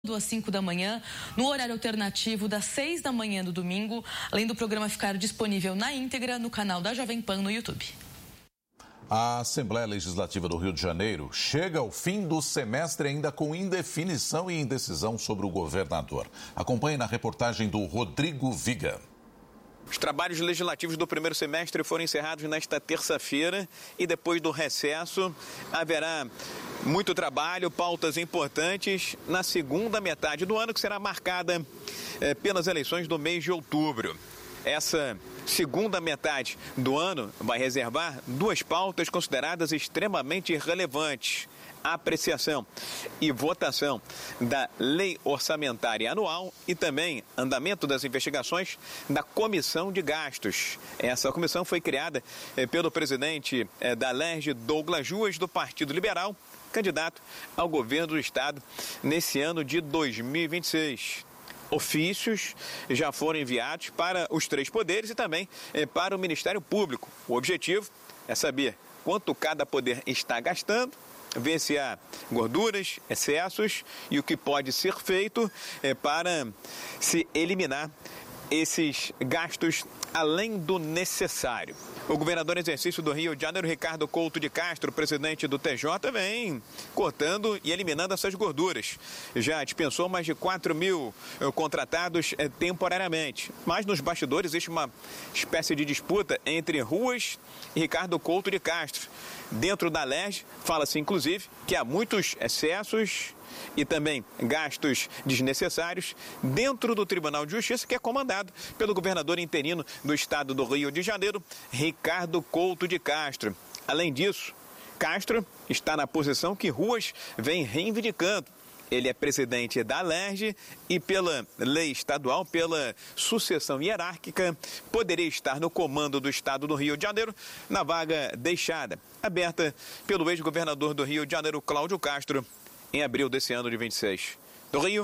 às 5 da manhã, no horário alternativo das 6 da manhã do domingo, além do programa ficar disponível na íntegra no canal da Jovem Pan no YouTube. A Assembleia Legislativa do Rio de Janeiro chega ao fim do semestre ainda com indefinição e indecisão sobre o governador. Acompanhe na reportagem do Rodrigo Viga. Os trabalhos legislativos do primeiro semestre foram encerrados nesta terça-feira e depois do recesso haverá muito trabalho, pautas importantes na segunda metade do ano, que será marcada pelas eleições do mês de outubro. Essa segunda metade do ano vai reservar duas pautas consideradas extremamente relevantes: a apreciação e votação da Lei Orçamentária Anual e também andamento das investigações da Comissão de Gastos. Essa comissão foi criada pelo presidente da LERJ, Douglas Ruas, do Partido Liberal, candidato ao governo do Estado nesse ano de 2026. Ofícios já foram enviados para os três poderes e também para o Ministério Público. O objetivo é saber quanto cada poder está gastando, ver se há gorduras, excessos e o que pode ser feito para se eliminar esses gastos além do necessário. O governador em exercício do Rio de Janeiro, Ricardo Couto de Castro, presidente do TJ, vem cortando e eliminando essas gorduras. Já dispensou mais de 4 mil contratados temporariamente. Mas nos bastidores existe uma espécie de disputa entre Ruas e Ricardo Couto de Castro. Dentro da LERJ, fala-se inclusive que há muitos excessos e também gastos desnecessários dentro do Tribunal de Justiça, que é comandado pelo governador interino do estado do Rio de Janeiro, Ricardo Couto de Castro. Além disso, Castro está na posição que Ruas vem reivindicando. Ele é presidente da LERJ e, pela lei estadual, pela sucessão hierárquica, poderia estar no comando do estado do Rio de Janeiro, na vaga deixada, aberta pelo ex-governador do Rio de Janeiro, Cláudio Castro, em abril desse ano de 26. Do Rio,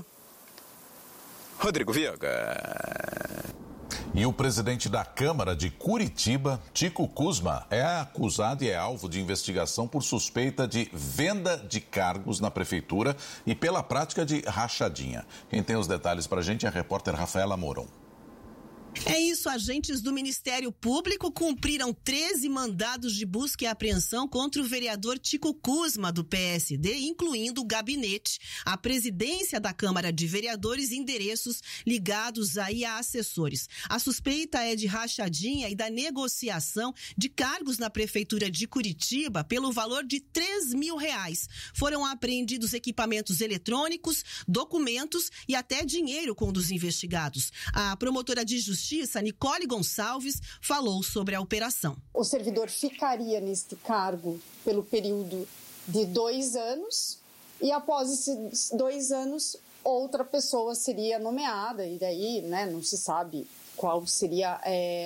Rodrigo Viga. E o presidente da Câmara de Curitiba, Tico Kuzma, é acusado e é alvo de investigação por suspeita de venda de cargos na prefeitura e pela prática de rachadinha. Quem tem os detalhes para a gente é a repórter Rafaela Moron. É isso, agentes do Ministério Público cumpriram 13 mandados de busca e apreensão contra o vereador Tico Kuzma, do PSD, incluindo o gabinete, a presidência da Câmara de Vereadores e endereços ligados aí a assessores. A suspeita é de rachadinha e da negociação de cargos na Prefeitura de Curitiba pelo valor de R$3 mil. Foram apreendidos equipamentos eletrônicos, documentos e até dinheiro com um dos investigados. A promotora de Justiça, Nicole Gonçalves, falou sobre a operação. O servidor ficaria neste cargo pelo período de 2 anos e após esses 2 anos outra pessoa seria nomeada e daí, não se sabe qual seria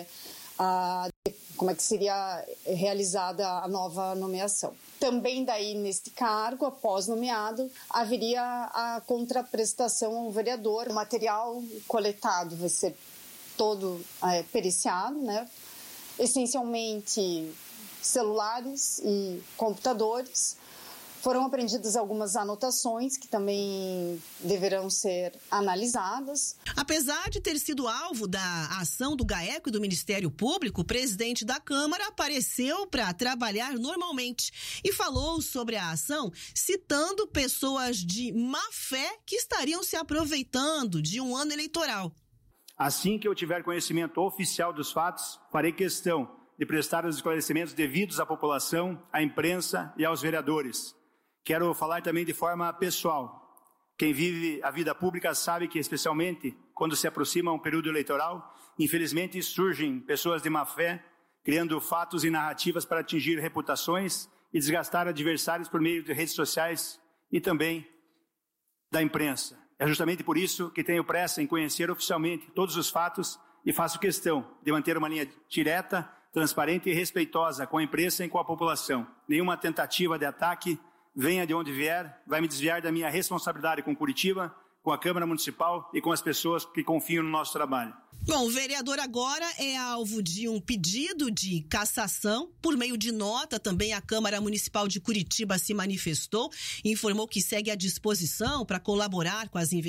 como é que seria realizada a nova nomeação. Também daí, neste cargo, após nomeado, haveria a contraprestação ao vereador. O material coletado vai ser todo periciado, essencialmente celulares e computadores. Foram apreendidas algumas anotações que também deverão ser analisadas. Apesar de ter sido alvo da ação do GAECO e do Ministério Público, o presidente da Câmara apareceu para trabalhar normalmente e falou sobre a ação, citando pessoas de má fé que estariam se aproveitando de um ano eleitoral. Assim que eu tiver conhecimento oficial dos fatos, farei questão de prestar os esclarecimentos devidos à população, à imprensa e aos vereadores. Quero falar também de forma pessoal. Quem vive a vida pública sabe que, especialmente quando se aproxima um período eleitoral, infelizmente surgem pessoas de má fé, criando fatos e narrativas para atingir reputações e desgastar adversários por meio de redes sociais e também da imprensa. É justamente por isso que tenho pressa em conhecer oficialmente todos os fatos e faço questão de manter uma linha direta, transparente e respeitosa com a imprensa e com a população. Nenhuma tentativa de ataque, venha de onde vier, vai me desviar da minha responsabilidade com Curitiba com a Câmara Municipal e com as pessoas que confiam no nosso trabalho. Bom, o vereador agora é alvo de um pedido de cassação. Por meio de nota, também a Câmara Municipal de Curitiba se manifestou e informou que segue à disposição para colaborar com as investigações